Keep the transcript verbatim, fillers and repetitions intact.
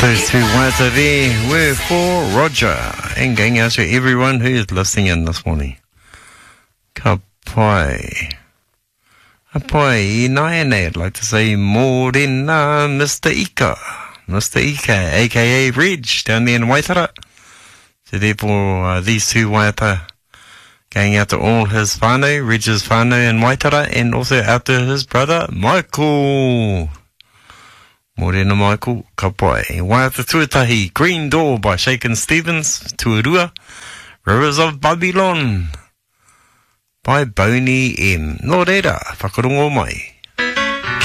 Those two waiata there were for Roger, and going out to everyone who is listening in this morning. Ka pai. A pai, nai I'd like to say morena, Mister Ika. Mister Ika, aka Reg, down there in Waitara. So therefore, uh, these two waiata going out to all his whānau, Reg's whānau in Waitara, and also out to his brother, Michael. Morena Michael, ka pai. Waiata Tuatahi, Green Door by Shakin' Stevens, Tuarua, Rivers of Babylon by Boney M. Nō reira, whakarongo mai.